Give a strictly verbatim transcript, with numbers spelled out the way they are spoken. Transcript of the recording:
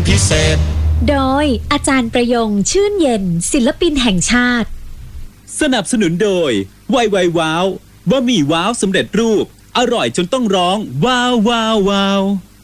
พิเศษโดยอาจารย์ประยงชื่นเย็นศิลปินแห่งชาติสนับสนุนโดยไวไวว้าวบะหมี่ว้าวสำเร็จรูปอร่อยจนต้องร้องว้าวว้าวว้าว